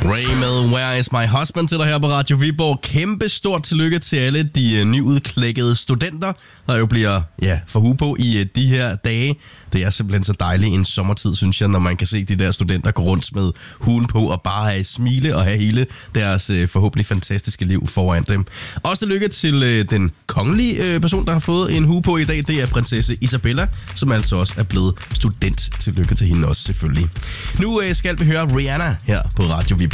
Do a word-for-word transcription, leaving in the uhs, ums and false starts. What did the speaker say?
Ray med Where is my husband til dig her på Radio Viborg. Kæmpe stort tillykke til alle de nyudklækkede studenter, der jo bliver ja, for hue på i de her dage. Det er simpelthen så dejligt en sommertid, synes jeg, når man kan se de der studenter gå rundt med huen på og bare have smile og have hele deres forhåbentlig fantastiske liv foran dem. Også tillykke til den kongelige person, der har fået en hue på i dag. Det er prinsesse Isabella, som altså også er blevet student. Tillykke til hende også selvfølgelig. Nu skal vi høre Rihanna her på Radio Viborg.